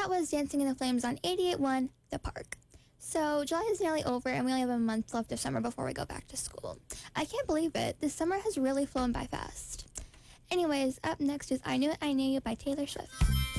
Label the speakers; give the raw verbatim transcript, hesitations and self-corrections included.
Speaker 1: That was Dancing in the Flames on eighty-eight point one The Park. So July is nearly over and we only have a month left of summer before we go back to school. I can't believe it. This summer has really flown by fast. Anyways, up next is I Knew It, I Knew You by Taylor Swift.